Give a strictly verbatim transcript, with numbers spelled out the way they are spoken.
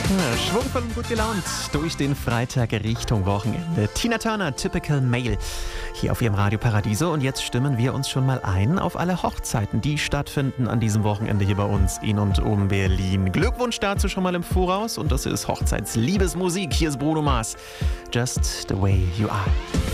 Ja, schwungvoll und gut gelaunt durch den Freitag Richtung Wochenende. Tina Turner, Typical Male, hier auf ihrem Radio Paradiso. Und jetzt stimmen wir uns schon mal ein auf alle Hochzeiten, die stattfinden an diesem Wochenende hier bei uns in und um Berlin. Glückwunsch dazu schon mal im Voraus. Und das ist Hochzeitsliebesmusik. Hier ist Bruno Mars. Just the way you are.